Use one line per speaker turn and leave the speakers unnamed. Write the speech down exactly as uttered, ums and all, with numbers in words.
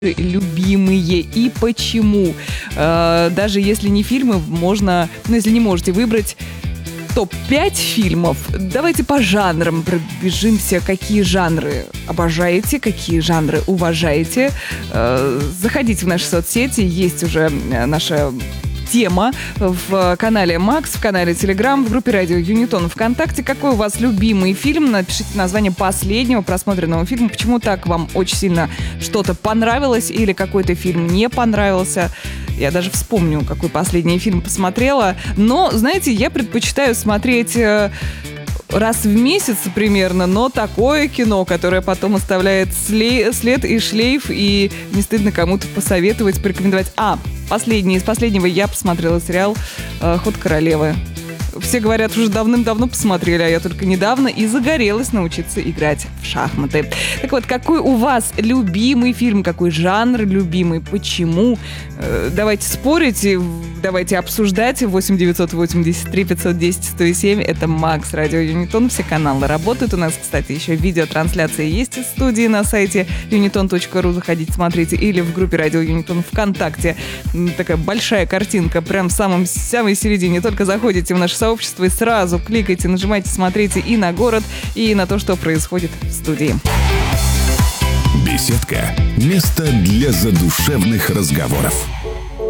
любимые и почему. Даже если не фильмы, можно, ну если не можете выбрать топ пять фильмов, давайте по жанрам пробежимся. Какие жанры обожаете, какие жанры уважаете. Заходите в наши соцсети, есть уже наша тема в канале Макс, в канале Телеграм, в группе Радио Юнитон ВКонтакте. Какой у вас любимый фильм? Напишите название последнего просмотренного фильма. Почему так вам очень сильно что-то понравилось или какой-то фильм не понравился. Я даже вспомню, какой последний фильм посмотрела. Но, знаете, я предпочитаю смотреть раз в месяц примерно, но такое кино, которое потом оставляет след, след и шлейф, и не стыдно кому-то посоветовать, порекомендовать. А, последний, из последнего я посмотрела сериал «Ход королевы». Все говорят, уже давным-давно посмотрели, а я только недавно и загорелась научиться играть в шахматы. Так вот, какой у вас любимый фильм, какой жанр любимый, почему? Давайте спорить, давайте обсуждать. восемь девятьсот восемьдесят три пятьсот десять сто семь. Это Макс, Радио Юнитон. Все каналы работают. У нас, кстати, еще видеотрансляция есть из студии на сайте юнитон точка ру. Заходите, смотрите. Или в группе Радио Юнитон ВКонтакте. Такая большая картинка прям в самом, самой середине. Только заходите в наше сообщество и сразу кликайте, нажимайте, смотрите и на город, и на то, что происходит в студии.
Беседка. Место для задушевных разговоров.